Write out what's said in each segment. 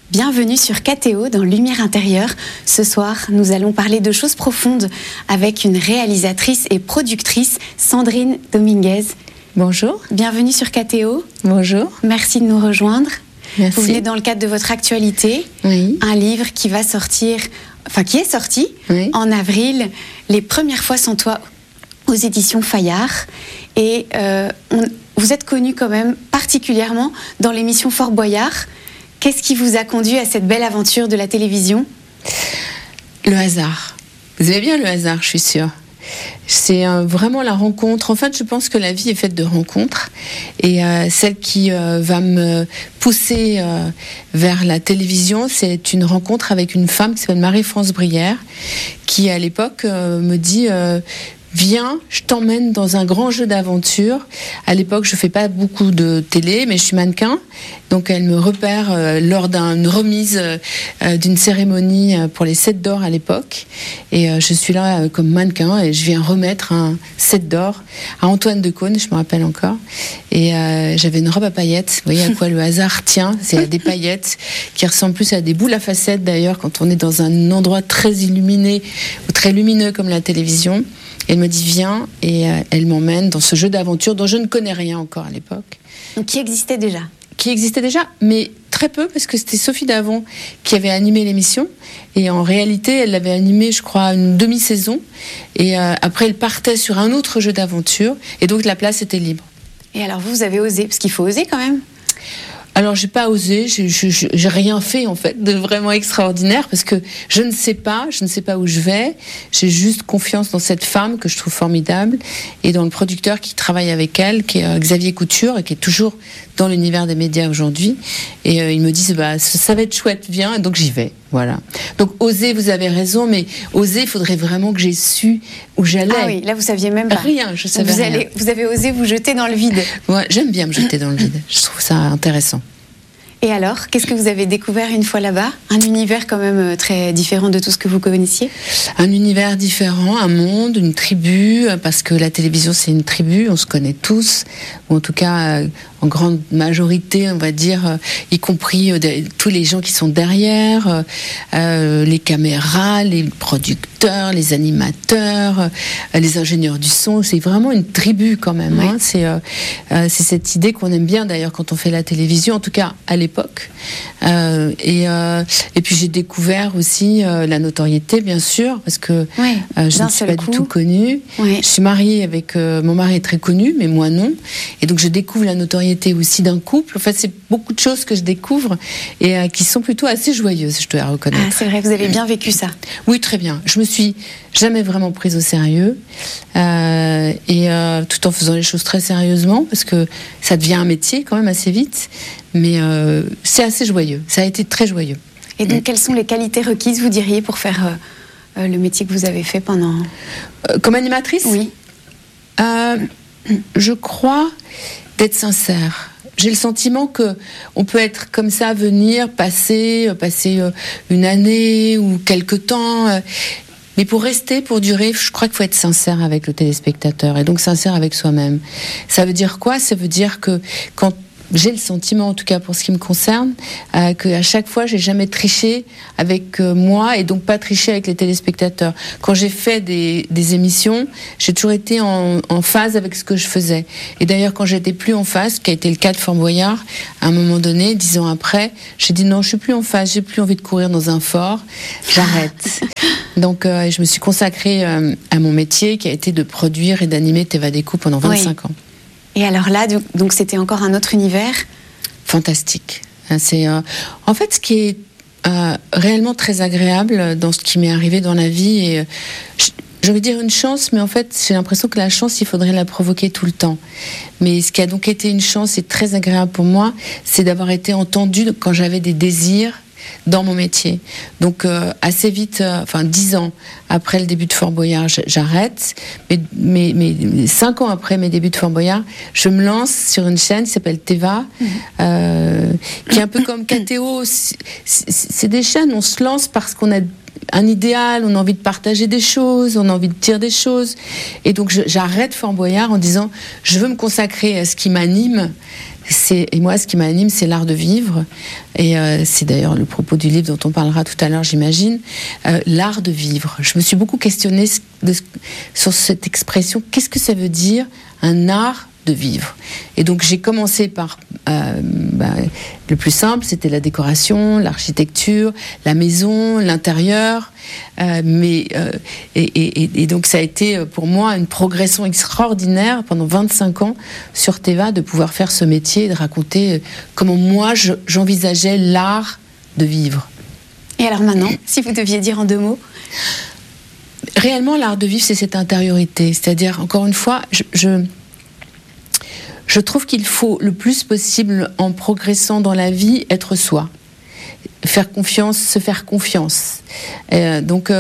Bienvenue sur KTO dans Lumière intérieure. Ce soir, nous allons parler de choses profondes avec une réalisatrice et productrice, Sandrine Dominguez. Bonjour. Bienvenue sur KTO. Bonjour. Merci de nous rejoindre. Merci. Vous venez dans le cadre de votre actualité, un livre qui est sorti en avril, Les premières fois sans toi, aux éditions Fayard. Et vous êtes connu quand même particulièrement dans l'émission Fort Boyard. Qu'est-ce qui vous a conduit à cette belle aventure de la télévision ? Le hasard. Vous aimez bien le hasard, je suis sûre. C'est vraiment la rencontre. En fait, je pense que la vie est faite de rencontres. Et celle qui va me pousser vers la télévision, c'est une rencontre avec une femme qui s'appelle Marie-France Brière, qui à l'époque me dit... Viens, je t'emmène dans un grand jeu d'aventure. À l'époque, je fais pas beaucoup de télé, mais je suis mannequin. Donc, elle me repère lors d'une remise d'une cérémonie pour les 7 d'or à l'époque. Et je suis là comme mannequin et je viens remettre un 7 d'or à Antoine Decaune, je me rappelle encore. Et j'avais une robe à paillettes. Vous voyez à quoi le hasard tient. C'est des paillettes qui ressemblent plus à des boules à facettes d'ailleurs quand on est dans un endroit très illuminé ou très lumineux comme la télévision. Elle me dit viens et elle m'emmène dans ce jeu d'aventure dont je ne connais rien encore à l'époque. Donc qui existait déjà ? Qui existait déjà, mais très peu parce que c'était Sophie Davant qui avait animé l'émission et en réalité elle l'avait animée je crois une demi-saison et après elle partait sur un autre jeu d'aventure et donc la place était libre. Et alors vous avez osé, parce qu'il faut oser quand même. Alors j'ai pas osé, j'ai rien fait en fait de vraiment extraordinaire parce que je ne sais pas où je vais. J'ai juste confiance dans cette femme que je trouve formidable et dans le producteur qui travaille avec elle, qui est Xavier Couture et qui est toujours dans l'univers des médias aujourd'hui. Et ils me disent ça va être chouette, viens, et donc j'y vais. Voilà. Donc oser, vous avez raison, mais oser, il faudrait vraiment que j'ai su où j'allais. Ah oui, là vous saviez même pas. Rien, je savais rien. Vous avez osé vous jeter dans le vide. Ouais, j'aime bien me jeter dans le vide. Je trouve ça intéressant. Et alors, qu'est-ce que vous avez découvert une fois là-bas ? Un univers quand même très différent de tout ce que vous connaissiez ? Un univers différent, un monde, une tribu, parce que la télévision c'est une tribu, on se connaît tous, ou en tout cas en grande majorité, on va dire, y compris tous les gens qui sont derrière, les caméras, les producteurs, les animateurs, les ingénieurs du son, c'est vraiment une tribu quand même. Oui. C'est cette idée qu'on aime bien d'ailleurs quand on fait la télévision, en tout cas à l'époque. Et puis j'ai découvert aussi la notoriété, bien sûr, parce que je ne suis pas du tout connue. Oui. Je suis mariée avec... mon mari est très connu, mais moi non. Et donc je découvre la notoriété aussi d'un couple. En fait, c'est beaucoup de choses que je découvre et qui sont plutôt assez joyeuses, je dois reconnaître. Ah, c'est vrai, vous avez bien vécu ça. Oui, très bien. Je me suis jamais vraiment prise au sérieux tout en faisant les choses très sérieusement parce que ça devient un métier quand même assez vite. Mais c'est assez joyeux. Ça a été très joyeux. Et donc, quelles sont les qualités requises, vous diriez, pour faire le métier que vous avez fait pendant... Comme animatrice ? Oui. Je crois d'être sincère. J'ai le sentiment que on peut être comme ça, venir, passer une année ou quelque temps... Mais pour rester, pour durer, je crois qu'il faut être sincère avec le téléspectateur et donc sincère avec soi-même. Ça veut dire quoi ? Ça veut dire que quand j'ai le sentiment, en tout cas pour ce qui me concerne, qu'à chaque fois, j'ai jamais triché avec moi et donc pas triché avec les téléspectateurs. Quand j'ai fait des émissions, j'ai toujours été en phase avec ce que je faisais. Et d'ailleurs, quand j'étais plus en phase, ce qui a été le cas de Fort Boyard, à un moment donné, 10 ans après, j'ai dit non, je suis plus en phase, j'ai plus envie de courir dans un fort, j'arrête. Donc, je me suis consacrée à mon métier, qui a été de produire et d'animer TV Découp pendant 25 ans. Et alors là, donc c'était encore un autre univers ? Fantastique. C'est en fait ce qui est réellement très agréable dans ce qui m'est arrivé dans la vie. Et je veux dire une chance, mais en fait j'ai l'impression que la chance, il faudrait la provoquer tout le temps. Mais ce qui a donc été une chance et très agréable pour moi, c'est d'avoir été entendue quand j'avais des désirs dans mon métier. Donc assez vite, 10 ans après le début de Fort Boyard, j'arrête. Mais 5 ans après mes débuts de Fort Boyard, je me lance sur une chaîne qui s'appelle Teva, qui est un peu comme KTO. C'est des chaînes, on se lance parce qu'on a un idéal, on a envie de partager des choses, on a envie de dire des choses. Et donc j'arrête Fort Boyard en disant, je veux me consacrer à ce qui m'anime, Et moi, ce qui m'anime, c'est l'art de vivre. Et c'est d'ailleurs le propos du livre dont on parlera tout à l'heure, j'imagine. L'art de vivre. Je me suis beaucoup questionnée sur cette expression. Qu'est-ce que ça veut dire, un art de vivre? Et donc j'ai commencé par le plus simple, c'était la décoration, l'architecture, la maison, l'intérieur, et donc ça a été pour moi une progression extraordinaire pendant 25 ans sur Teva de pouvoir faire ce métier et de raconter comment moi j'envisageais l'art de vivre. Et alors maintenant, si vous deviez dire en 2 mots? Réellement, l'art de vivre, c'est cette intériorité, c'est-à-dire, encore une fois, je trouve qu'il faut le plus possible, en progressant dans la vie, être soi. Faire confiance, se faire confiance. Donc,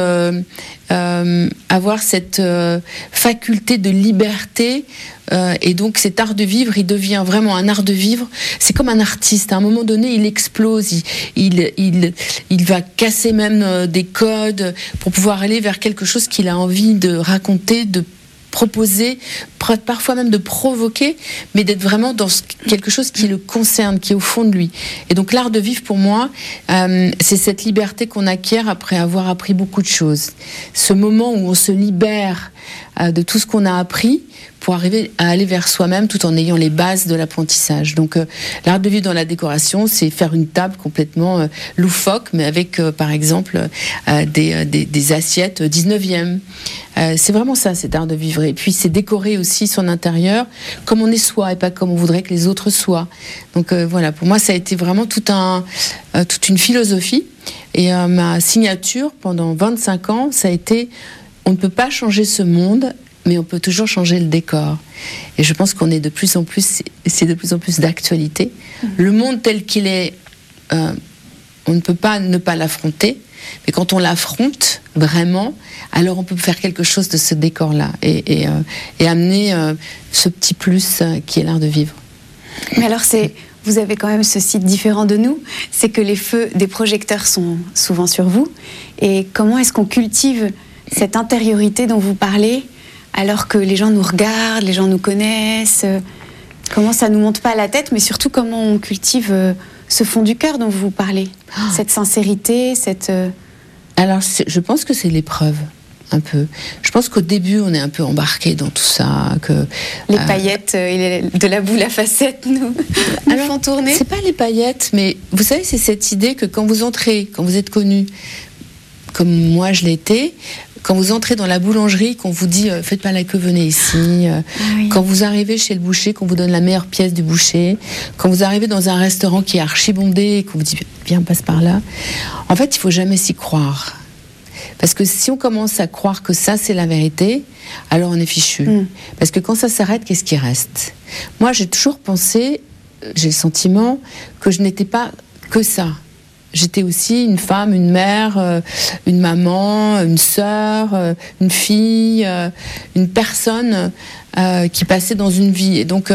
avoir cette faculté de liberté. Et donc, cet art de vivre, il devient vraiment un art de vivre. C'est comme un artiste. À un moment donné, il explose. Il va casser même des codes pour pouvoir aller vers quelque chose qu'il a envie de raconter, de proposer, parfois même de provoquer, mais d'être vraiment dans quelque chose qui le concerne, qui est au fond de lui. Et donc l'art de vivre, pour moi, c'est cette liberté qu'on acquiert après avoir appris beaucoup de choses. Ce moment où on se libère de tout ce qu'on a appris pour arriver à aller vers soi-même tout en ayant les bases de l'apprentissage. Donc l'art de vivre dans la décoration, c'est faire une table complètement loufoque, mais avec par exemple des assiettes 19e. C'est vraiment ça, cet art de vivre. Et puis c'est décorer aussi son intérieur comme on est soi et pas comme on voudrait que les autres soient. Donc voilà, pour moi ça a été vraiment toute une philosophie. Et ma signature pendant 25 ans, ça a été: on ne peut pas changer ce monde, mais on peut toujours changer le décor. Et je pense qu'on est de plus en plus, c'est de plus en plus d'actualité. Le monde tel qu'il est, on ne peut pas ne pas l'affronter, mais quand on l'affronte vraiment, alors on peut faire quelque chose de ce décor-là et amener ce petit plus qui est l'art de vivre. Mais alors vous avez quand même ce site différent de nous, c'est que les feux des projecteurs sont souvent sur vous. Et comment est-ce qu'on cultive cette intériorité dont vous parlez, alors que les gens nous regardent, les gens nous connaissent? Comment ça nous monte pas à la tête, mais surtout comment on cultive ce fond du cœur dont vous parlez, cette sincérité, Alors, je pense que c'est l'épreuve, un peu. Je pense qu'au début, on est un peu embarqué dans tout ça. Les paillettes et de la boule à facettes nous font tourner. C'est pas les paillettes, mais vous savez, c'est cette idée que quand vous entrez, quand vous êtes connu, comme moi je l'ai été, quand vous entrez dans la boulangerie, qu'on vous dit faites pas la queue, venez ici. Oui. Quand vous arrivez chez le boucher, qu'on vous donne la meilleure pièce du boucher. Quand vous arrivez dans un restaurant qui est archi-bondé et qu'on vous dit viens, passe par là. En fait, il faut jamais s'y croire. Parce que si on commence à croire que ça c'est la vérité, alors on est fichu. Parce que quand ça s'arrête, qu'est-ce qui reste? Moi, j'ai toujours pensé, j'ai le sentiment que je n'étais pas que ça. J'étais aussi une femme, une mère, une maman, une sœur, une fille, une personne qui passait dans une vie. Et donc,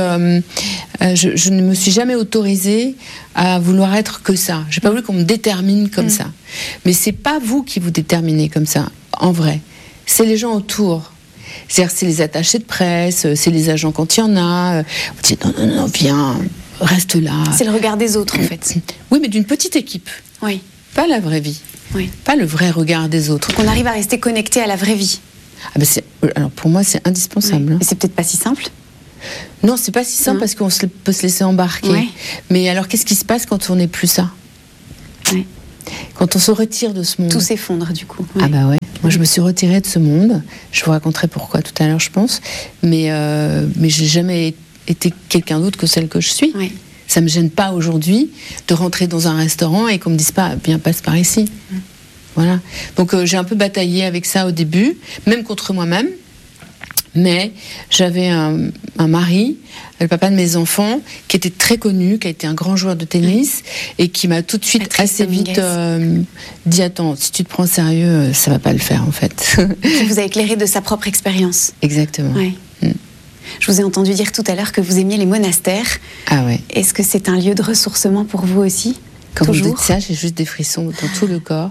je ne me suis jamais autorisée à vouloir être que ça. J'ai pas voulu qu'on me détermine comme ça. Mais c'est pas vous qui vous déterminez comme ça, en vrai. C'est les gens autour. C'est-à-dire, c'est les attachés de presse, c'est les agents quand il y en a. Vous dites non, viens. Reste là. C'est le regard des autres, en fait. Oui, mais d'une petite équipe. Oui. Pas la vraie vie. Oui. Pas le vrai regard des autres. Donc on arrive à rester connecté à la vraie vie. Alors pour moi, c'est indispensable. Oui. Mais c'est peut-être pas si simple. Non, c'est pas si simple parce qu'on peut se laisser embarquer. Oui. Mais alors, qu'est-ce qui se passe quand on n'est plus ça? Oui. Quand on se retire de ce monde. Tout s'effondre, du coup. Oui. Ah bah ouais. Moi, je me suis retirée de ce monde. Je vous raconterai pourquoi tout à l'heure, je pense. Mais j'ai jamais été quelqu'un d'autre que celle que je suis. Oui. Ça me gêne pas aujourd'hui de rentrer dans un restaurant et qu'on me dise pas bien passe par ici. Voilà. Donc j'ai un peu bataillé avec ça au début, même contre moi-même. Mais j'avais un mari, le papa de mes enfants, qui était très connu, qui a été un grand joueur de tennis et qui m'a tout de suite assez vite dit attends, si tu te prends au sérieux, ça va pas le faire en fait. Qui vous a éclairé de sa propre expérience. Exactement. Oui. Je vous ai entendu dire tout à l'heure que vous aimiez les monastères. Ah ouais. Est-ce que c'est un lieu de ressourcement pour vous aussi? Quand vous dites ça, j'ai juste des frissons dans tout le corps.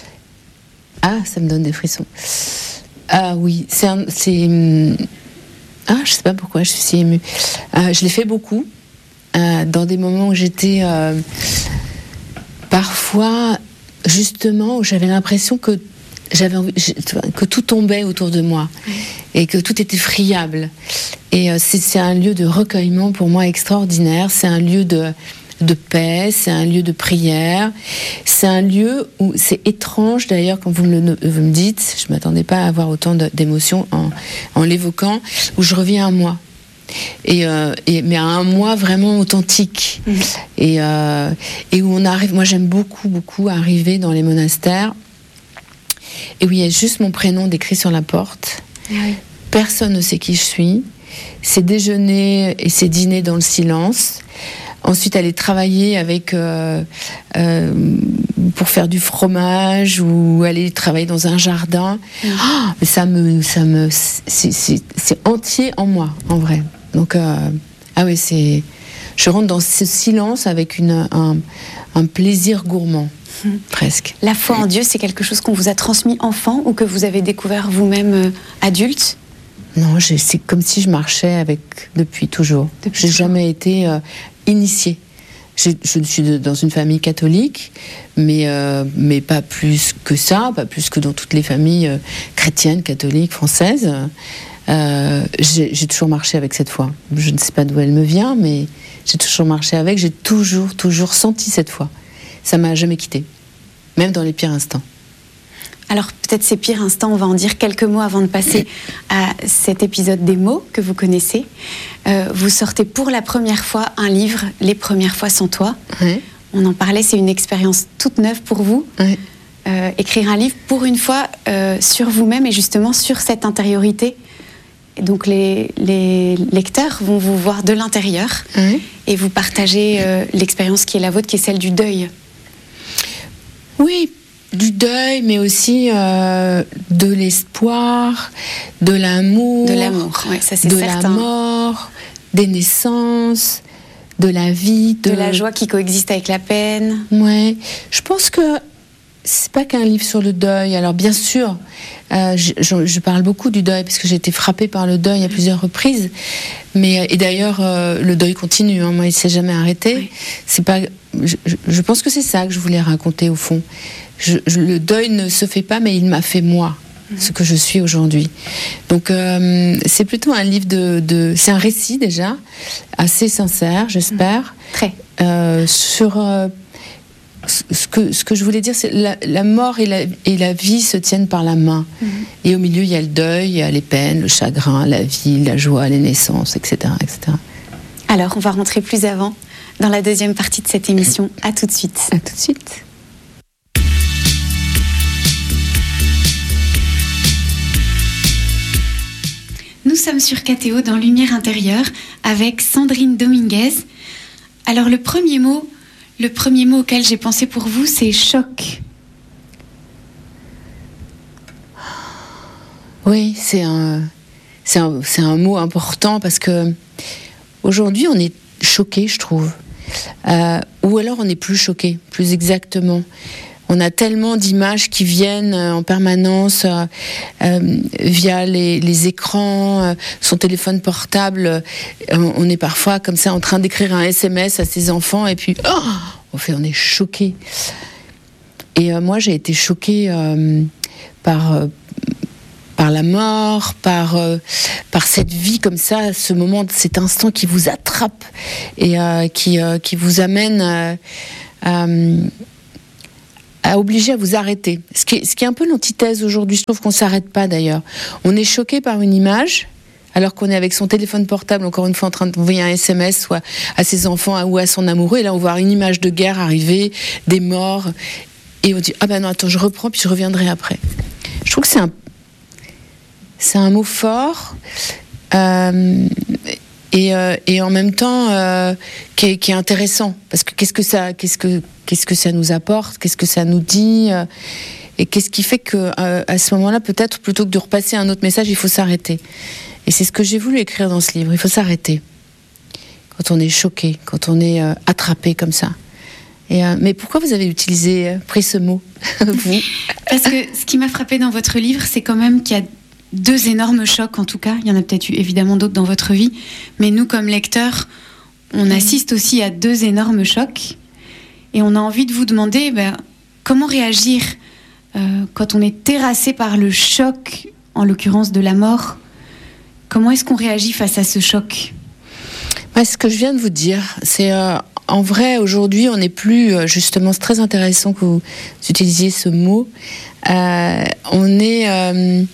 Ah, ça me donne des frissons. Ah oui, je sais pas pourquoi je suis si émue. Je l'ai fait beaucoup. dans des moments où j'étais parfois, justement, où j'avais l'impression que tout tombait autour de moi et que tout était friable. Et c'est un lieu de recueillement pour moi extraordinaire. C'est un lieu de paix, c'est un lieu de prière. C'est un lieu où c'est étrange d'ailleurs quand vous me dites, je ne m'attendais pas à avoir autant d'émotions en l'évoquant, où je reviens à moi. Mais à un moi vraiment authentique. Et où on arrive, moi j'aime beaucoup arriver dans les monastères et où il y a juste mon prénom décrit sur la porte. Personne ne sait qui je suis. C'est déjeuner et c'est dîner dans le silence. Ensuite, aller travailler avec pour faire du fromage ou aller travailler dans un jardin. C'est entier en moi, en vrai. Donc, je rentre dans ce silence avec un plaisir gourmand, presque. La foi en Dieu, c'est quelque chose qu'on vous a transmis enfant ou que vous avez découvert vous-même adulte ? Non, c'est comme si je marchais depuis toujours. J'ai jamais été initiée. Je suis dans une famille catholique, mais pas plus que ça, pas plus que dans toutes les familles chrétiennes, catholiques, françaises. J'ai toujours marché avec cette foi. Je ne sais pas d'où elle me vient, mais j'ai toujours marché avec. J'ai toujours senti cette foi. Ça m'a jamais quittée, même dans les pires instants. Alors peut-être ces pires instants, on va en dire quelques mots avant de passer à cet épisode des mots que vous connaissez. Vous sortez pour la première fois un livre, Les premières fois sans toi. Oui. On en parlait, c'est une expérience toute neuve pour vous. Oui. Écrire un livre pour une fois sur vous-même et justement sur cette intériorité. Et donc les lecteurs vont vous voir de l'intérieur et vous partager l'expérience qui est la vôtre, qui est celle du deuil. Oui, du deuil, mais aussi de l'espoir, de l'amour, ouais, ça c'est de certain. La mort, des naissances, de la vie, de la joie qui coexiste avec la peine. Ouais, je pense que c'est pas qu'un livre sur le deuil. Alors bien sûr, je parle beaucoup du deuil parce que j'ai été frappée par le deuil à plusieurs reprises. Et d'ailleurs, le deuil continue. Moi, il s'est jamais arrêté. Oui. C'est pas. Je pense que c'est ça que je voulais raconter au fond. Le deuil ne se fait pas, mais il m'a fait moi, ce que je suis aujourd'hui. Donc c'est plutôt un livre c'est un récit déjà, assez sincère, j'espère. Très. Sur ce que je voulais dire, c'est la mort et la vie se tiennent par la main. Et au milieu, il y a le deuil, il y a les peines, le chagrin, la vie, la joie, les naissances, etc., etc. Alors, on va rentrer plus avant dans la deuxième partie de cette émission. À tout de suite. À tout de suite. Nous sommes sur KTO dans Lumière intérieure avec Sandrine Dominguez. Alors le premier mot auquel j'ai pensé pour vous, c'est choc. Oui, c'est un mot important parce que aujourd'hui on est choqué, je trouve, ou alors on n'est plus choqué, plus exactement. On a tellement d'images qui viennent en permanence via les écrans, son téléphone portable. On est parfois comme ça en train d'écrire un SMS à ses enfants et puis on est choqué. Et moi j'ai été choquée par la mort, par cette vie comme ça, ce moment, cet instant qui vous attrape et qui vous amène à obliger à vous arrêter. Ce qui est un peu l'antithèse aujourd'hui, je trouve qu'on ne s'arrête pas d'ailleurs. On est choqué par une image, alors qu'on est avec son téléphone portable, encore une fois en train d'envoyer un SMS, soit à ses enfants ou à son amoureux, et là on voit une image de guerre arriver, des morts, et on dit « Ah ben non, attends, je reprends, puis je reviendrai après ». Je trouve que c'est un mot fort, et en même temps qui est intéressant, parce que qu'est-ce que ça nous apporte, qu'est-ce que ça nous dit, et qu'est-ce qui fait que à ce moment-là, peut-être plutôt que de repasser un autre message, il faut s'arrêter. Et c'est ce que j'ai voulu écrire dans ce livre. Il faut s'arrêter quand on est choqué, quand on est attrapé comme ça. Mais pourquoi vous avez pris ce mot, vous ? Parce que ce qui m'a frappé dans votre livre, c'est quand même qu'il y a 2 énormes chocs, en tout cas. Il y en a peut-être eu évidemment d'autres dans votre vie. Mais nous, comme lecteurs, on assiste aussi à 2 énormes chocs. Et on a envie de vous demander comment réagir quand on est terrassé par le choc, en l'occurrence de la mort. Comment est-ce qu'on réagit face à ce choc ? Ce que je viens de vous dire, c'est en vrai, aujourd'hui, on n'est plus, justement, c'est très intéressant que vous utilisiez ce mot. On est...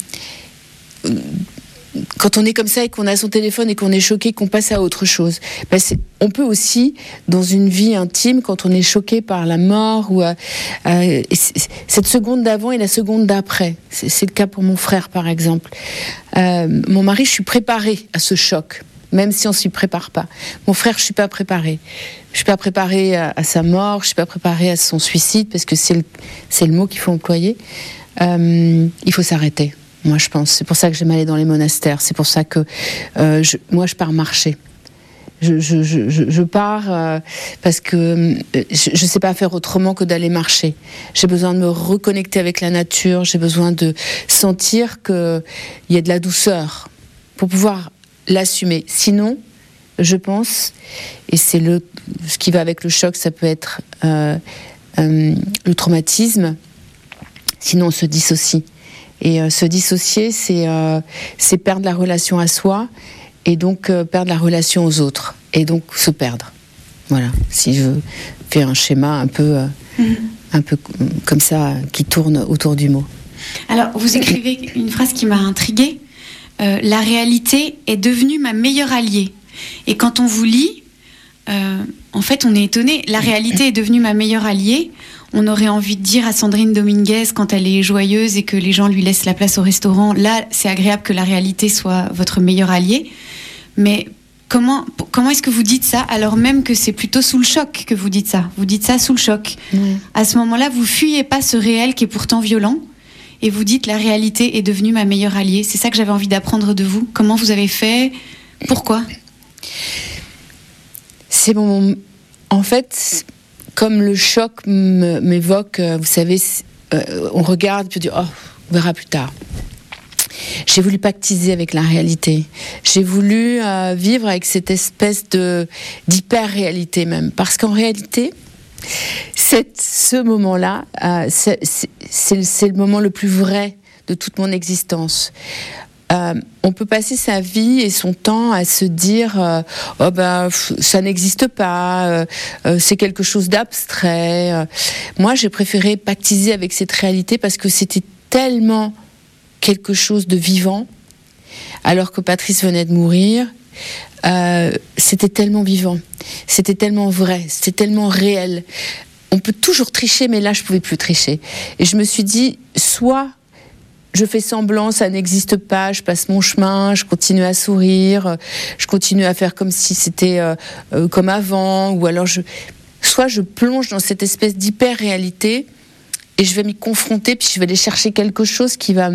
quand on est comme ça et qu'on a son téléphone et qu'on est choqué, qu'on passe à autre chose. On peut aussi, dans une vie intime, quand on est choqué par la mort, ou cette seconde d'avant et la seconde d'après. C'est le cas pour mon frère, par exemple. Mon mari, je suis préparée à ce choc, même si on s'y prépare pas. Mon frère, je suis pas préparée. Je suis pas préparée à sa mort, je suis pas préparée à son suicide, parce que c'est le mot qu'il faut employer. Il faut s'arrêter. Moi, je pense. C'est pour ça que j'aime aller dans les monastères. C'est pour ça que je pars marcher. Je pars parce que je sais pas faire autrement que d'aller marcher. J'ai besoin de me reconnecter avec la nature. J'ai besoin de sentir qu'il y a de la douceur pour pouvoir l'assumer. Sinon, je pense, et c'est ce qui va avec le choc, ça peut être le traumatisme. Sinon, on se dissocie. Et se dissocier, c'est perdre la relation à soi et donc perdre la relation aux autres et donc se perdre. Voilà, si je fais un schéma un peu comme ça qui tourne autour du mot. Alors, vous écrivez une phrase qui m'a intriguée. La réalité est devenue ma meilleure alliée. Et quand on vous lit, en fait, on est étonné. La réalité est devenue ma meilleure alliée. On aurait envie de dire à Sandrine Dominguez, quand elle est joyeuse et que les gens lui laissent la place au restaurant, là, c'est agréable que la réalité soit votre meilleur allié. Mais comment est-ce que vous dites ça, alors même que c'est plutôt sous le choc que vous dites ça ? Vous dites ça sous le choc. À ce moment-là, vous fuyez pas ce réel qui est pourtant violent, et vous dites la réalité est devenue ma meilleure alliée. C'est ça que j'avais envie d'apprendre de vous. Comment vous avez fait ? Pourquoi ? C'est bon. En fait, comme le choc m'évoque, vous savez, on regarde puis on dit, on verra plus tard. J'ai voulu pactiser avec la réalité. J'ai voulu vivre avec cette espèce d'hyper-réalité même. Parce qu'en réalité, ce moment-là, c'est le moment le plus vrai de toute mon existence. On peut passer sa vie et son temps à se dire ça n'existe pas, c'est quelque chose d'abstrait. Moi, j'ai préféré pactiser avec cette réalité parce que c'était tellement quelque chose de vivant. Alors que Patrice venait de mourir, c'était tellement vivant, c'était tellement vrai, c'était tellement réel. On peut toujours tricher, mais là, je pouvais plus tricher. Et je me suis dit, soit je fais semblant, ça n'existe pas, je passe mon chemin, je continue à sourire, je continue à faire comme si c'était comme avant, ou alors soit je plonge dans cette espèce d'hyper-réalité et je vais m'y confronter, puis je vais aller chercher quelque chose qui va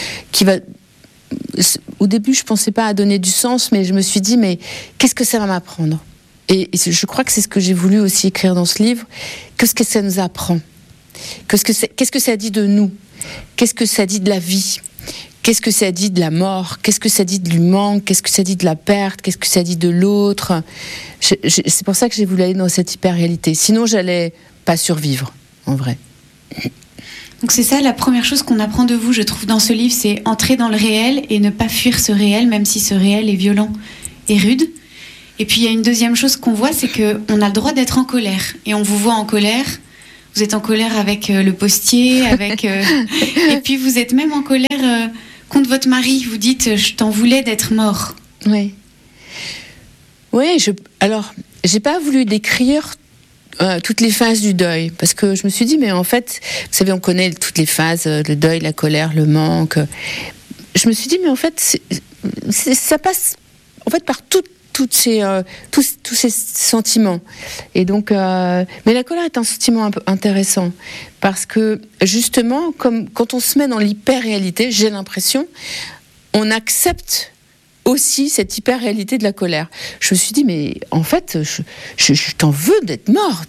au début, je pensais pas à donner du sens, mais je me suis dit, mais qu'est-ce que ça va m'apprendre ? Et je crois que c'est ce que j'ai voulu aussi écrire dans ce livre. Qu'est-ce que ça nous apprend ? Qu'est-ce que ça dit de nous ? Qu'est-ce que ça dit de la vie ? Qu'est-ce que ça dit de la mort ? Qu'est-ce que ça dit du manque ? Qu'est-ce que ça dit de la perte ? Qu'est-ce que ça dit de l'autre ? C'est pour ça que j'ai voulu aller dans cette hyper-réalité. Sinon, j'allais pas survivre, en vrai. Donc c'est ça la première chose qu'on apprend de vous, je trouve, dans ce livre, c'est entrer dans le réel et ne pas fuir ce réel, même si ce réel est violent et rude. Et puis il y a une deuxième chose qu'on voit, c'est qu'on a le droit d'être en colère. Et on vous voit en colère. Vous êtes en colère avec le postier, et puis vous êtes même en colère contre votre mari. Vous dites, je t'en voulais d'être mort. Oui. Oui, alors, j'ai pas voulu décrire toutes les phases du deuil, parce que je me suis dit, mais en fait, vous savez, on connaît toutes les phases, le deuil, la colère, le manque. Je me suis dit, mais en fait, ça passe en fait par tous ces sentiments. Et donc, mais la colère est un sentiment un peu intéressant, parce que justement, comme quand on se met dans l'hyper-réalité, j'ai l'impression, on accepte aussi cette hyper-réalité de la colère. Je me suis dit, mais en fait, je t'en veux d'être mort.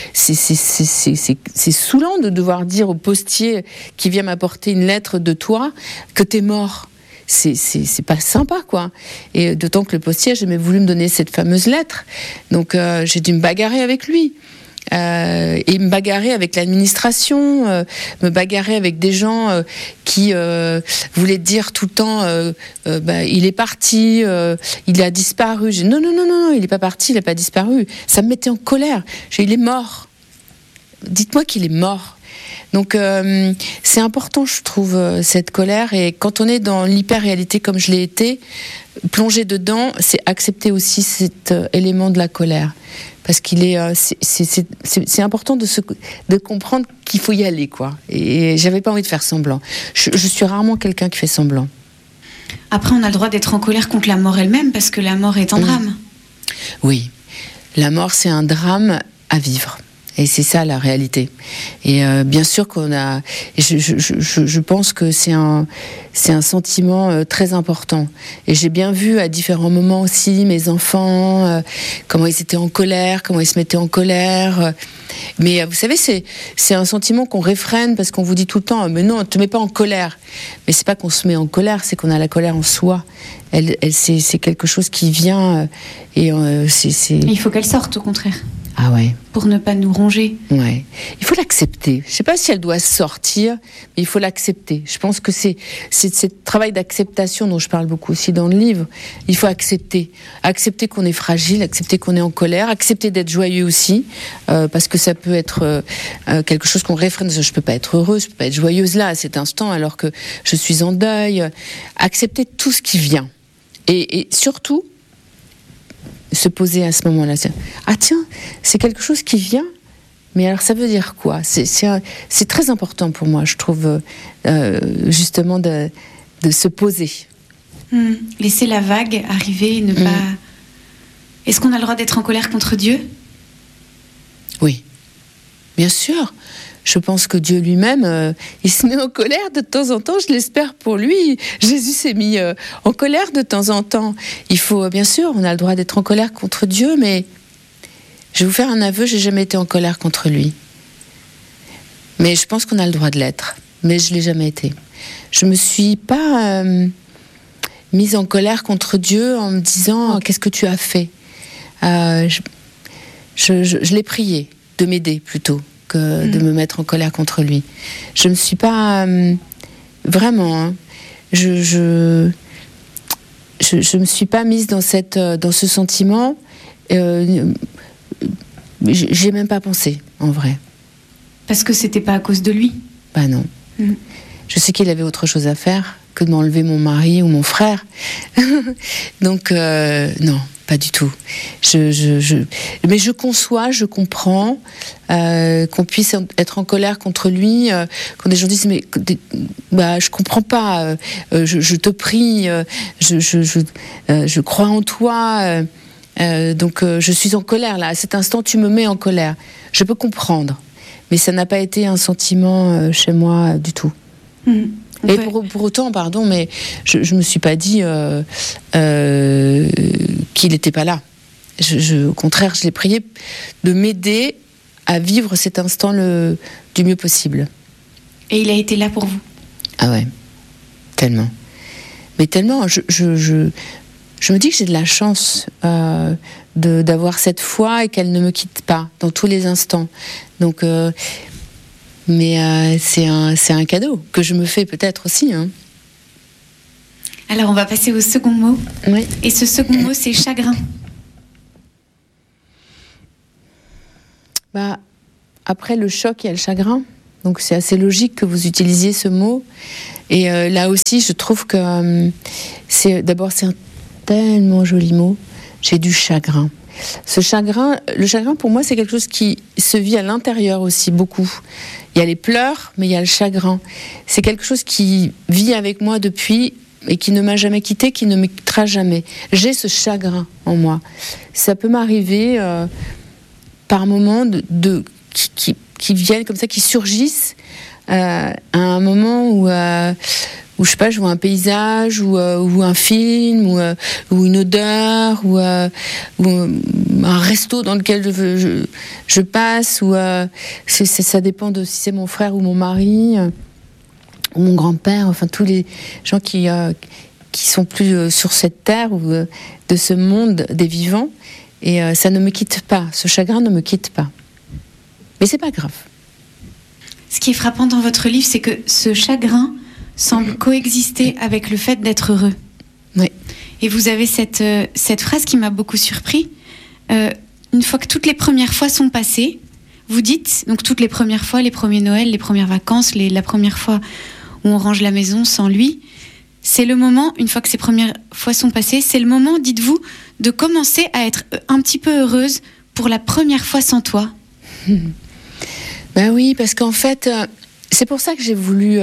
C'est saoulant de devoir dire au postier qui vient m'apporter une lettre de toi que t'es mort. c'est pas sympa, quoi. Et d'autant que le postier a jamais voulu me donner cette fameuse lettre. Donc j'ai dû me bagarrer avec lui. Et me bagarrer avec l'administration, me bagarrer avec des gens qui voulaient dire tout le temps il est parti, il a disparu. J'ai dit, non, il n'est pas parti, il n'a pas disparu. Ça me mettait en colère. J'ai dit, il est mort. Dites-moi qu'il est mort. Donc c'est important, je trouve, cette colère. Et quand on est dans l'hyper-réalité comme je l'ai été, plonger dedans, c'est accepter aussi cet élément de la colère. Parce qu'il est, c'est important de comprendre qu'il faut y aller, quoi. Et j'avais pas envie de faire semblant. Je suis rarement quelqu'un qui fait semblant. Après, on a le droit d'être en colère contre la mort elle-même, parce que la mort est un drame. Oui, la mort, c'est un drame à vivre. Et c'est ça la réalité. Et bien sûr qu'on a. Je pense que c'est un sentiment très important. Et j'ai bien vu à différents moments aussi mes enfants comment ils étaient en colère, comment ils se mettaient en colère. Mais vous savez, c'est un sentiment qu'on réfrène parce qu'on vous dit tout le temps mais non, ne te mets pas en colère. Mais c'est pas qu'on se met en colère, c'est qu'on a la colère en soi. C'est quelque chose qui vient et c'est. Il faut qu'elle sorte, au contraire. Ah ouais. Pour ne pas nous ronger. Ouais. Il faut l'accepter. Je ne sais pas si elle doit sortir, mais il faut l'accepter. Je pense que c'est ce travail d'acceptation dont je parle beaucoup aussi dans le livre. Il faut accepter. Accepter qu'on est fragile, accepter qu'on est en colère, accepter d'être joyeux aussi, parce que ça peut être quelque chose qu'on réfrène. Je ne peux pas être heureuse, je ne peux pas être joyeuse là, à cet instant, alors que je suis en deuil. Accepter tout ce qui vient. Et surtout, se poser à ce moment-là. Ah tiens, c'est quelque chose qui vient, mais alors ça veut dire quoi ? C'est très important pour moi, je trouve, justement, de se poser. Laisser la vague arriver, ne pas... Est-ce qu'on a le droit d'être en colère contre Dieu ? Oui, bien sûr. Je pense que Dieu lui-même, il se met en colère de temps en temps, je l'espère pour lui. Jésus s'est mis en colère de temps en temps. Il faut, bien sûr, on a le droit d'être en colère contre Dieu, mais je vais vous faire un aveu, j'ai jamais été en colère contre lui. Mais je pense qu'on a le droit de l'être, mais je l'ai jamais été. Je me suis pas mise en colère contre Dieu en me disant qu'est-ce que tu as fait. Je l'ai prié de m'aider plutôt que de me mettre en colère contre lui. Je ne suis pas vraiment. Je me suis pas mise dans ce sentiment. J'ai même pas pensé, en vrai. Parce que c'était pas à cause de lui. Bah non. Je sais qu'il avait autre chose à faire que de m'enlever mon mari ou mon frère. Donc non. Pas du tout. Mais je conçois, je comprends qu'on puisse être en colère contre lui. Quand des gens disent mais je comprends pas. Je te prie. Je crois en toi. Donc je suis en colère là. À cet instant, tu me mets en colère. Je peux comprendre, mais ça n'a pas été un sentiment chez moi du tout. Et pour autant, pardon, mais je me suis pas dit qu'il n'était pas là. Au contraire, je l'ai prié de m'aider à vivre cet instant du mieux possible. Et il a été là pour vous ? Ah ouais, tellement. Mais tellement, je me dis que j'ai de la chance d'avoir cette foi et qu'elle ne me quitte pas dans tous les instants. Donc... mais c'est un cadeau que je me fais peut-être aussi. Hein. Alors on va passer au second mot. Oui. Et ce second mot, c'est chagrin. Après le choc, il y a le chagrin. Donc c'est assez logique que vous utilisiez ce mot. Et là aussi, je trouve que d'abord c'est un tellement joli mot. J'ai du chagrin. Le chagrin pour moi c'est quelque chose qui se vit à l'intérieur aussi beaucoup. Il y a les pleurs, mais il y a le chagrin. C'est quelque chose qui vit avec moi depuis et qui ne m'a jamais quitté, qui ne me quittera jamais. J'ai ce chagrin en moi. Ça peut m'arriver par moments qui viennent comme ça, qui surgissent à un moment où je sais pas, je vois un paysage ou un film ou une odeur ou un resto dans lequel je passe ou ça dépend de si c'est mon frère ou mon mari ou mon grand-père, enfin tous les gens qui qui sont plus sur cette terre ou de ce monde des vivants. Et ça ne me quitte pas. Ce chagrin ne me quitte pas. Mais c'est pas grave. Ce qui est frappant dans votre livre, c'est que ce chagrin semble coexister avec le fait d'être heureux. Oui. Et vous avez cette phrase qui m'a beaucoup surpris. Une fois que toutes les premières fois sont passées, vous dites, donc toutes les premières fois, les premiers Noëls, les premières vacances, la première fois où on range la maison sans lui, c'est le moment, une fois que ces premières fois sont passées, c'est le moment, dites-vous, de commencer à être un petit peu heureuse pour la première fois sans toi. Ben oui, parce qu'en fait, c'est pour ça que j'ai voulu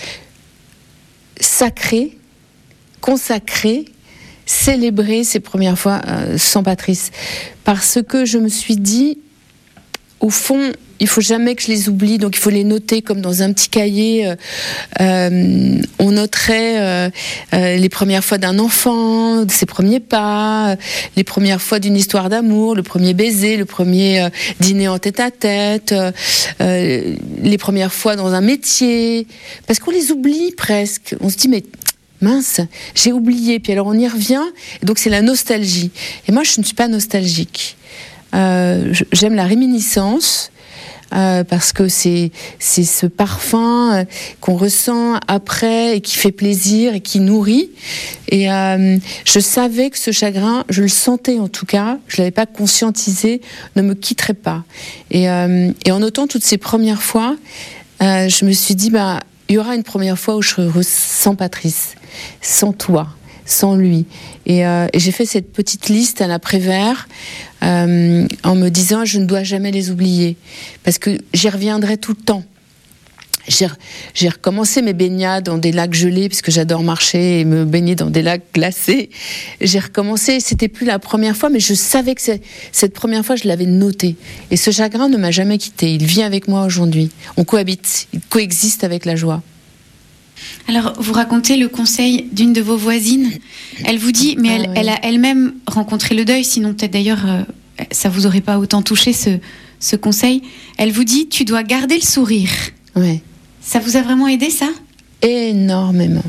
consacrer, célébrer ces premières fois sans Patrice. Parce que je me suis dit, au fond, il faut jamais que je les oublie, donc il faut les noter comme dans un petit cahier. On noterait les premières fois d'un enfant, ses premiers pas, les premières fois d'une histoire d'amour, le premier baiser, le premier dîner en tête-à-tête, les premières fois dans un métier, parce qu'on les oublie presque. On se dit mais mince, j'ai oublié, puis alors on y revient, et donc c'est la nostalgie. Et moi je ne suis pas nostalgique. J'aime la réminiscence. Parce que c'est ce parfum qu'on ressent après et qui fait plaisir et qui nourrit. Et je savais que ce chagrin, je le sentais en tout cas, je l'avais pas conscientisé, ne me quitterait pas. Et en notant toutes ces premières fois, je me suis dit il y aura une première fois où je serai heureuse sans Patrice, sans toi, sans lui. Et j'ai fait cette petite liste à l'après-vert en me disant je ne dois jamais les oublier parce que j'y reviendrai tout le temps. J'ai recommencé mes baignades dans des lacs gelés parce que j'adore marcher et me baigner dans des lacs glacés. J'ai recommencé, c'était plus la première fois, mais je savais que cette première fois je l'avais noté. Et ce chagrin ne m'a jamais quitté. Il vit avec moi aujourd'hui. On cohabite, il coexiste avec la joie. Alors, vous racontez le conseil d'une de vos voisines. Elle vous dit, mais elle a elle-même rencontré le deuil, sinon peut-être d'ailleurs, ça vous aurait pas autant touché ce conseil. Elle vous dit, tu dois garder le sourire. Ouais. Ça vous a vraiment aidé, ça ? Énormément.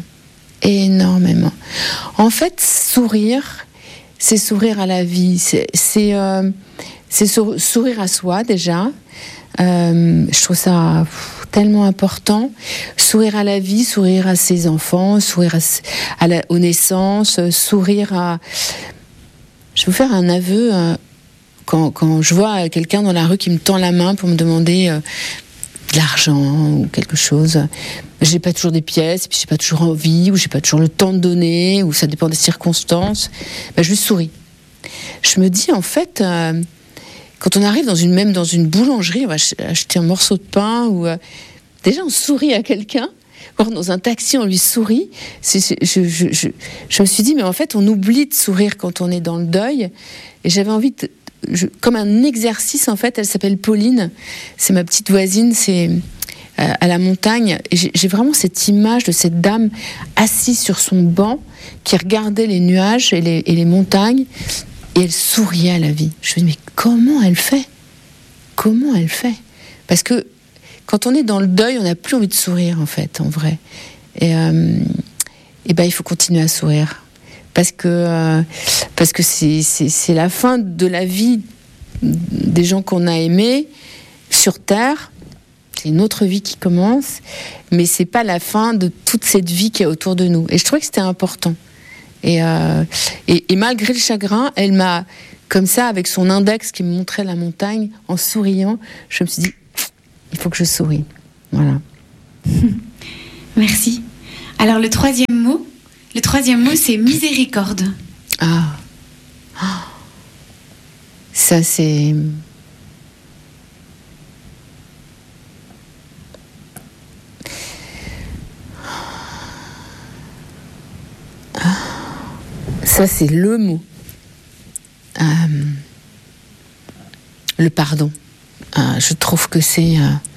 En fait, sourire, c'est sourire à la vie. C'est sourire à soi, déjà. Je trouve ça tellement important. Sourire à la vie, sourire à ses enfants, sourire aux naissances, sourire à... Je vais vous faire un aveu. Quand je vois quelqu'un dans la rue qui me tend la main pour me demander de l'argent ou quelque chose, j'ai pas toujours des pièces, puis j'ai pas toujours envie, ou j'ai pas toujours le temps de donner, ou ça dépend des circonstances, je lui souris. Je me dis, en fait... Quand on arrive même dans une boulangerie, on va acheter un morceau de pain, ou déjà on sourit à quelqu'un, ou dans un taxi on lui sourit. Je me suis dit, mais en fait on oublie de sourire quand on est dans le deuil. Et j'avais envie comme un exercice en fait. Elle s'appelle Pauline, c'est ma petite voisine, c'est à la montagne. Et j'ai vraiment cette image de cette dame assise sur son banc qui regardait les nuages et les montagnes. Et elle souriait à la vie. Je me dis, mais comment elle fait ? Parce que quand on est dans le deuil, on n'a plus envie de sourire, en fait, en vrai. Et il faut continuer à sourire. Parce que c'est la fin de la vie des gens qu'on a aimés sur Terre. C'est une autre vie qui commence. Mais c'est pas la fin de toute cette vie qui est autour de nous. Et je trouvais que c'était important. Et malgré le chagrin, elle m'a, comme ça, avec son index qui me montrait la montagne, en souriant, je me suis dit, il faut que je sourie. Voilà. Merci. Alors le troisième mot, c'est miséricorde. Ça c'est... Ça, c'est le mot. Le pardon. Je trouve que c'est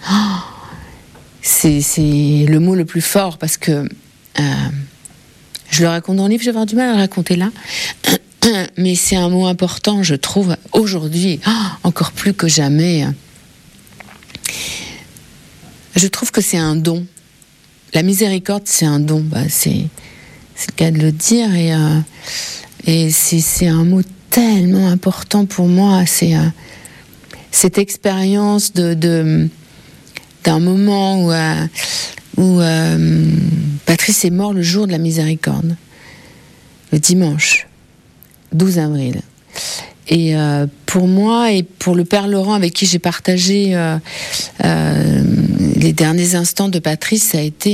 le mot le plus fort parce que je le raconte dans le livre, je vais avoir du mal à le raconter là. Mais c'est un mot important, je trouve, aujourd'hui, encore plus que jamais. Je trouve que c'est un don. La miséricorde, c'est un don. c'est le cas de le dire, et c'est un mot tellement important pour moi. C'est cette expérience d'un moment où Patrice est mort le jour de la miséricorde, le dimanche 12 avril. Et pour moi et pour le père Laurent avec qui j'ai partagé les derniers instants de Patrice, ça a été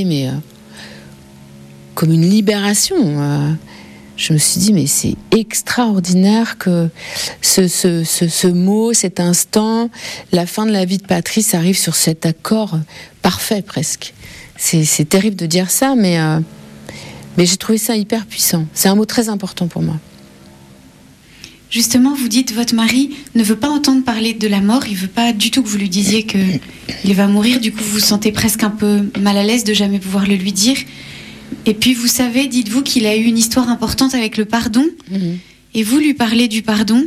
comme une libération. Je me suis dit, mais c'est extraordinaire que ce mot, cet instant, la fin de la vie de Patrice arrive sur cet accord parfait presque. C'est terrible de dire ça, mais j'ai trouvé ça hyper puissant. C'est un mot très important pour moi. Justement, vous dites, votre mari ne veut pas entendre parler de la mort, il ne veut pas du tout que vous lui disiez qu'il va mourir, du coup vous vous sentez presque un peu mal à l'aise de jamais pouvoir le lui dire. Et puis vous savez, dites-vous qu'il a eu une histoire importante avec le pardon, et vous lui parlez du pardon,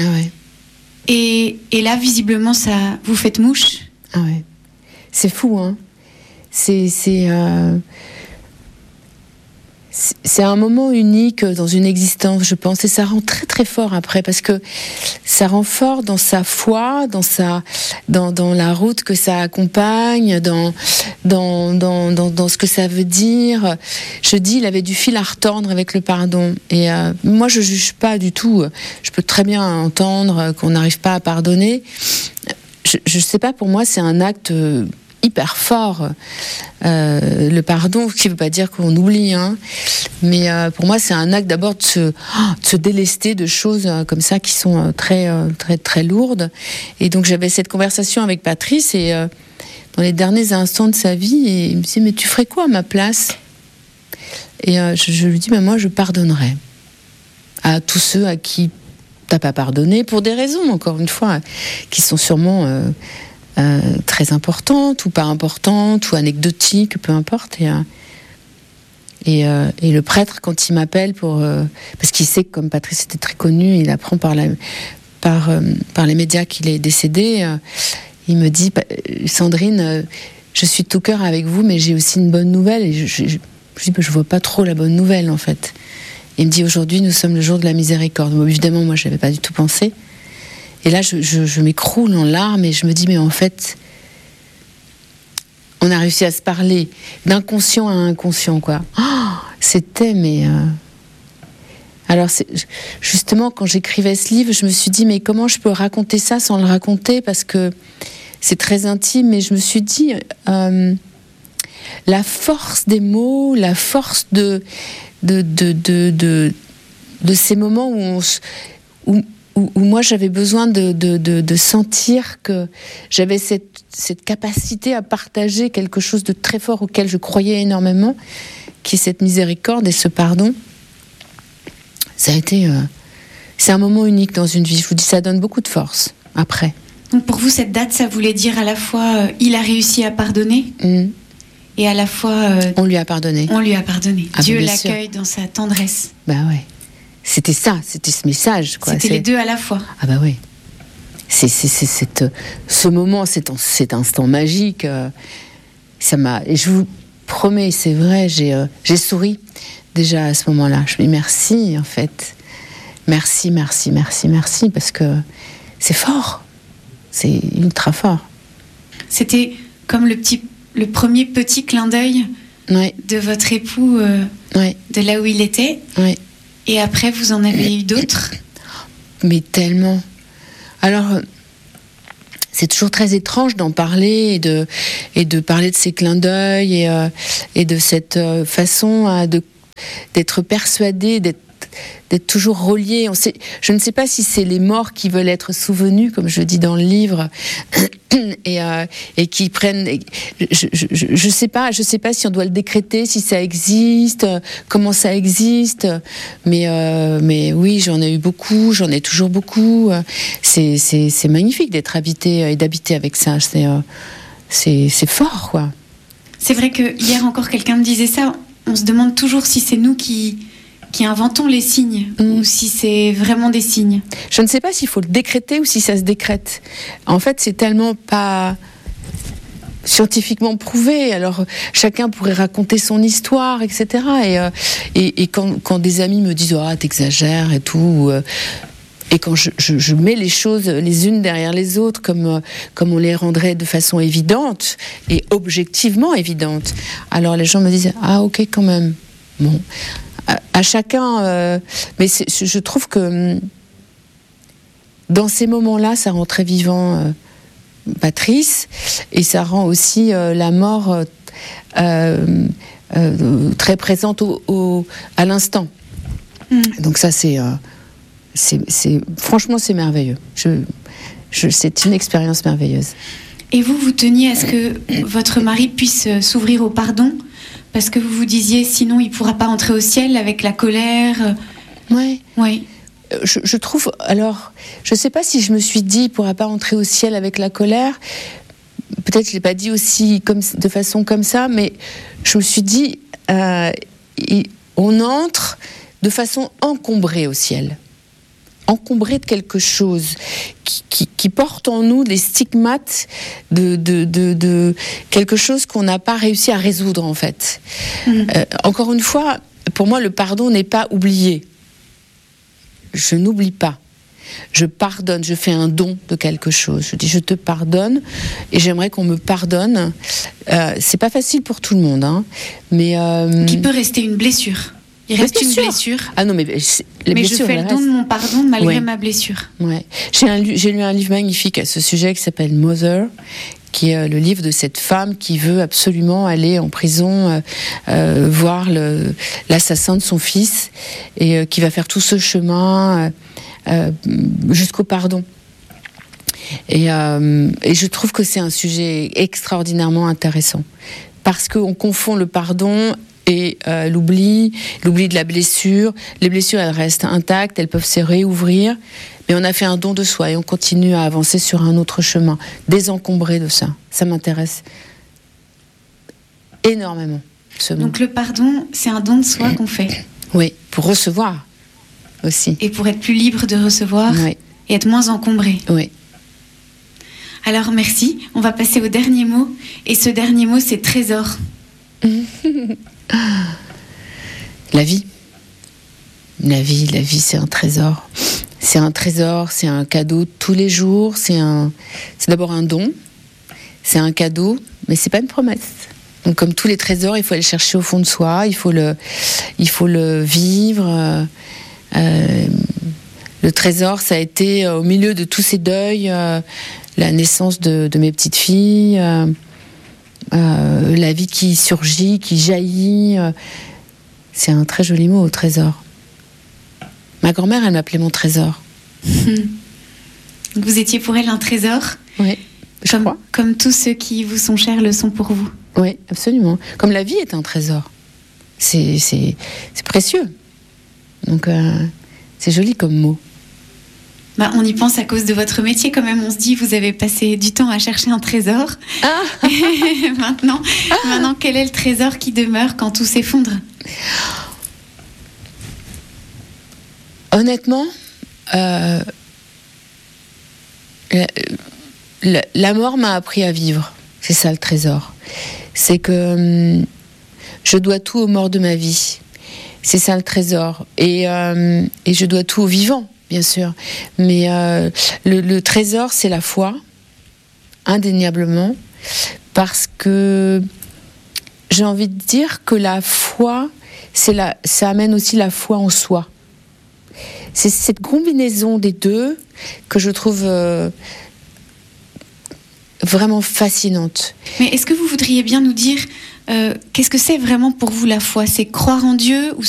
et là visiblement ça vous faites mouche. Ah ouais, c'est fou, hein. C'est un moment unique dans une existence, je pense, et ça rend très très fort après, parce que ça rend fort dans sa foi, dans la route que ça accompagne, dans ce que ça veut dire. Je dis, il avait du fil à retordre avec le pardon, et moi je juge pas du tout. Je peux très bien entendre qu'on n'arrive pas à pardonner. Je sais pas, pour moi c'est un acte hyper fort, le pardon, ce qui ne veut pas dire qu'on oublie, hein. Mais pour moi c'est un acte d'abord de se délester de choses comme ça qui sont très, très, très lourdes. Et donc j'avais cette conversation avec Patrice, et dans les derniers instants de sa vie, et il me dit, mais tu ferais quoi à ma place? Et je lui dis, moi je pardonnerais à tous ceux à qui t'as pas pardonné, pour des raisons, encore une fois, qui sont sûrement très importantes ou pas importantes ou anecdotiques, peu importe. Et le prêtre, quand il m'appelle parce qu'il sait que comme Patrice était très connu, il apprend par les médias qu'il est décédé, il me dit, Sandrine, je suis de tout cœur avec vous, mais j'ai aussi une bonne nouvelle. Et je dis, je vois pas trop la bonne nouvelle en fait. Il me dit, aujourd'hui nous sommes le jour de la miséricorde. Bon, évidemment moi je n'avais pas du tout pensé. Et là, je m'écroule en larmes et je me dis, mais en fait, on a réussi à se parler d'inconscient à inconscient, quoi. C'était, Alors, justement, quand j'écrivais ce livre, je me suis dit, mais comment je peux raconter ça sans le raconter? Parce que c'est très intime, mais je me suis dit, la force des mots, la force de ces moments où moi j'avais besoin de sentir que j'avais cette capacité à partager quelque chose de très fort auquel je croyais énormément, qui est cette miséricorde et ce pardon. Ça a été... c'est un moment unique dans une vie. Je vous dis, ça donne beaucoup de force après. Donc pour vous, cette date, ça voulait dire à la fois il a réussi à pardonner et à la fois... on lui a pardonné. On lui a pardonné. Ah, Dieu l'accueille dans sa tendresse. Bah ouais. C'était ça, c'était ce message, quoi. C'était les deux à la fois. Ah bah oui. C'est ce moment, cet instant magique. Ça m'a. Et je vous promets, c'est vrai, j'ai souri déjà à ce moment-là. Je me dis merci, en fait. Merci, parce que c'est fort. C'est ultra fort. C'était comme le premier petit clin d'œil de votre époux, de là où il était. Oui. Et après, vous en avez eu d'autres? Mais tellement. Alors, c'est toujours très étrange d'en parler et de parler de ces clins d'œil et de cette façon d'être persuadé, d'être toujours relié. Je ne sais pas si c'est les morts qui veulent être souvenus, comme je dis dans le livre, et qui prennent. Je sais pas si on doit le décréter, si ça existe, comment ça existe. Mais oui, j'en ai eu beaucoup, j'en ai toujours beaucoup. C'est magnifique d'être habité et d'habiter avec ça. C'est fort, quoi. C'est vrai que hier encore quelqu'un me disait ça. On se demande toujours si c'est nous qui inventons les signes ou si c'est vraiment des signes. Je ne sais pas s'il faut le décréter ou si ça se décrète. En fait, c'est tellement pas scientifiquement prouvé. Alors chacun pourrait raconter son histoire, etc. Et quand des amis me disent ah t'exagères et tout, et quand je mets les choses les unes derrière les autres comme on les rendrait de façon évidente et objectivement évidente, alors les gens me disent ah ok quand même. Bon, à chacun. Mais je trouve que dans ces moments-là, ça rend très vivant. Patrice, et ça rend aussi la mort très présente à l'instant. Donc ça c'est franchement c'est merveilleux. C'est une expérience merveilleuse. Et vous teniez à ce que votre mari puisse s'ouvrir au pardon, parce que vous vous disiez sinon il pourra pas entrer au ciel avec la colère. Ouais. Ouais. Je trouve, alors, je ne sais pas si je me suis dit, il ne pourra pas entrer au ciel avec la colère. Peut-être que je ne l'ai pas dit aussi de façon comme ça, mais je me suis dit, on entre de façon encombrée au ciel. Encombrée de quelque chose qui porte en nous les stigmates de quelque chose qu'on n'a pas réussi à résoudre, en fait. Encore une fois, pour moi, le pardon n'est pas oublié. Je n'oublie pas. Je pardonne, je fais un don de quelque chose. Je dis je te pardonne et j'aimerais qu'on me pardonne. C'est pas facile pour tout le monde, hein, mais qui peut rester une blessure. Il reste une blessure. Ah non, mais les blessures. Je fais le don de mon pardon malgré ma blessure. Ouais. J'ai lu un livre magnifique à ce sujet qui s'appelle Mother, qui est le livre de cette femme qui veut absolument aller en prison voir l'assassin de son fils et qui va faire tout ce chemin jusqu'au pardon. Et je trouve que c'est un sujet extraordinairement intéressant parce qu'on confond le pardon et l'oubli de la blessure. Les blessures, elles restent intactes, elles peuvent se réouvrir. Mais on a fait un don de soi et on continue à avancer sur un autre chemin, désencombré de ça. Ça m'intéresse énormément. Donc le pardon, c'est un don de soi qu'on fait. Oui, pour recevoir aussi. Et pour être plus libre de recevoir et être moins encombré. Oui. Alors merci, on va passer au dernier mot. Et ce dernier mot, c'est trésor. La vie. La vie, c'est un trésor. C'est un trésor, c'est un cadeau tous les jours. C'est d'abord un don, c'est un cadeau, mais c'est pas une promesse. Donc, comme tous les trésors, il faut aller chercher au fond de soi, il faut le vivre. Le trésor, ça a été au milieu de tous ces deuils, la naissance de mes petites filles, la vie qui surgit, qui jaillit. C'est un très joli mot, trésor. Ma grand-mère, elle m'appelait mon trésor. Vous étiez pour elle un trésor ? Oui, je crois. Comme tous ceux qui vous sont chers le sont pour vous. Oui, absolument. Comme la vie est un trésor. C'est précieux. Donc, c'est joli comme mot. On y pense à cause de votre métier quand même. On se dit, vous avez passé du temps à chercher un trésor. Ah. Maintenant, quel est le trésor qui demeure quand tout s'effondre ? Honnêtement, la mort m'a appris à vivre. C'est ça le trésor. C'est que je dois tout aux morts de ma vie. C'est ça le trésor. Et je dois tout aux vivants, bien sûr. Mais le trésor, c'est la foi, indéniablement, parce que j'ai envie de dire que la foi, ça amène aussi la foi en soi. C'est cette combinaison des deux que je trouve vraiment fascinante. Mais est-ce que vous voudriez bien nous dire qu'est-ce que c'est vraiment pour vous la foi ? C'est croire en Dieu ou